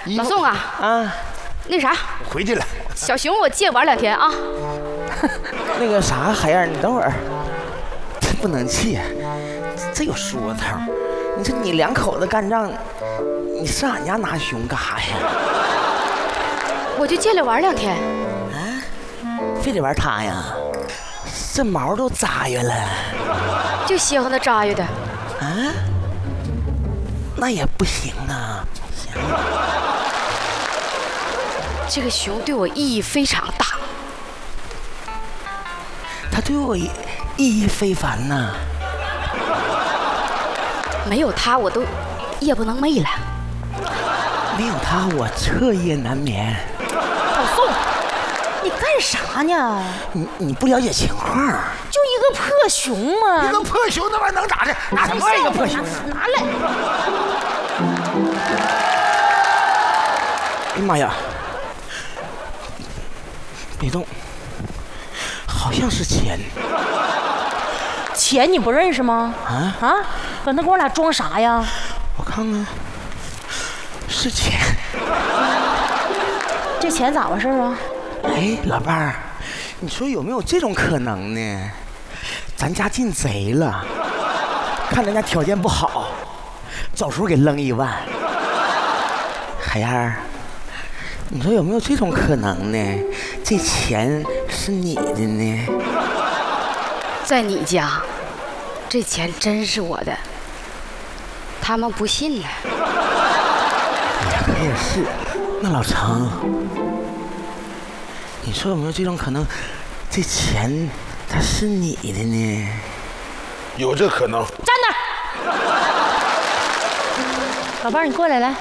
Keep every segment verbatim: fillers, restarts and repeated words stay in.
老宋啊， 啊， 那啥， 回去了。 小熊我借玩两天啊。 那个啥，海燕，你等会儿，这不能借，这有说头。你说你两口子干仗，你上俺家拿熊干啥呀？ 我就借来玩两天。 啊，非得玩它呀？这毛都扎下了。 就稀罕那扎下的。 啊？那也不行啊。行。 这个熊对我意义非常大。 它对我意义非凡呐。 没有它，我都夜不能寐了。 没有它，我彻夜难眠。 老宋，你干啥呢？ 你你不了解情况。 就一个破熊嘛。 一个破熊，那玩意能咋的？拿什么玩意儿？一个破熊？ 拿来。 哎呀妈呀！别动，好像是钱。 钱你不认识吗？ 啊啊！搁那给我俩装啥呀？ 我看看，是钱。 这钱咋回事啊？ 哎，老伴儿，你说有没有这种可能呢？咱家进贼了，看咱家条件不好，走时候给扔一万。海燕儿，你说有没有这种可能呢？这钱是你的呢？ 在你家，这钱真是我的。他们不信呢。 哎呀，可也是。那老程，你说有没有这种可能？这钱它是你的呢？ 有这可能。 站那儿，老伴儿，你过来来，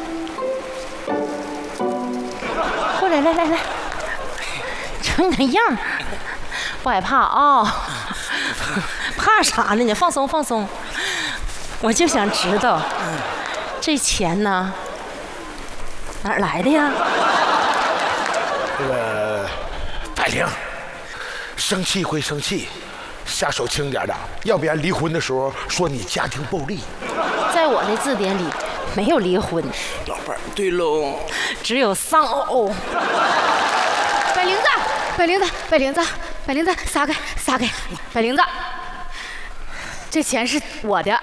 过来来来来，瞅你那样儿，不害怕啊、哦？怕啥呢？你放松放松。我就想知道，这钱呢，哪儿来的呀？ 这个百灵，生气归生气，下手轻点的，要不然离婚的时候说你家庭暴力。 在我的字典里没有离婚， 老伴儿，对喽， 只有丧偶。 百灵子，百灵子，百灵子，百灵子，撒开，撒开，百灵子，这钱是我的。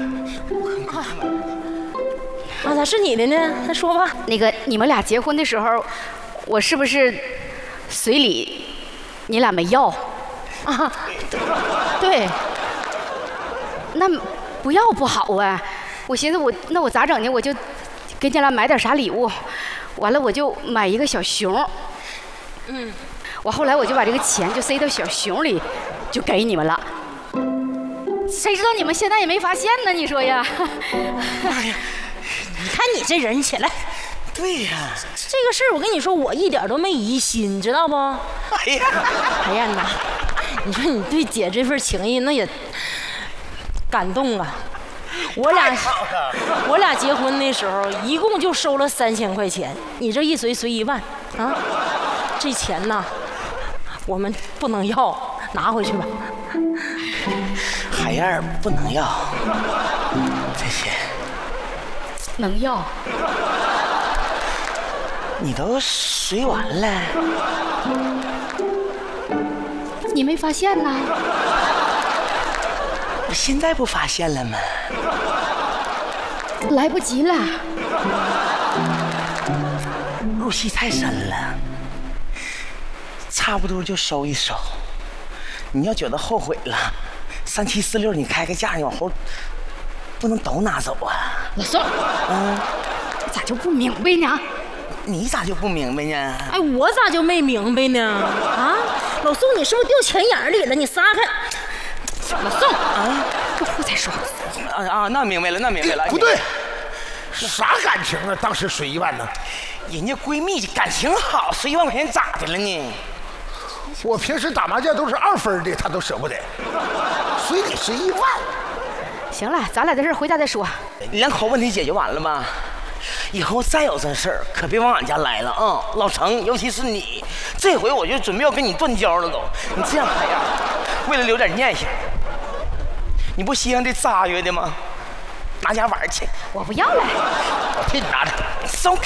啊，咋是你的呢？再说吧。 那个，你们俩结婚的时候，我是不是随礼？你俩没要？ 啊，对。 那不要不好啊！我寻思我那我咋整呢？我就给你俩买点啥礼物，完了我就买一个小熊。嗯。我后来我就把这个钱就塞到小熊里，就给你们了。谁知道你们现在也没发现呢？你说呀？ 哎呀，你看你这人起来。 对呀， 这个事儿我跟你说，我一点都没疑心，知道不？ 哎呀， 海燕呐，你说你对姐这份情谊，那也感动啊。我俩我俩结婚的时候，一共就收了三千块钱，你这一随随一万啊，这钱呐，我们不能要，拿回去吧。 海燕儿不能要这些， 能要？ 你都随完了， 你没发现呢？ 我现在不发现了吗？ 来不及了， 入戏太深了，差不多就收一收。你要觉得后悔了，三七四六你开个价，你往后不能都拿走啊。 老宋， 嗯， 你咋就不明白呢？ 你咋就不明白呢？ 哎，我咋就没明白呢？啊，老宋，你是不是掉钱眼里了？你撒开！ 老宋啊，过后再说。 啊啊，那明白了，那明白了。 不对，啥感情啊？当时随一万呢？ 人家闺蜜感情好，随一万块钱咋的了呢？ 我平时打麻将都是二分的，他都舍不得，随你随一万。 行了，咱俩的事回家再说。 两口问题解决完了吧？以后再有这事儿，可别往俺家来了啊、嗯！老程，尤其是你，这回我就准备要跟你断交了都。你这样海燕，为了留点念想，你不稀罕这扎月的吗？拿家玩去。 我不要了， 我替你拿着。 松开。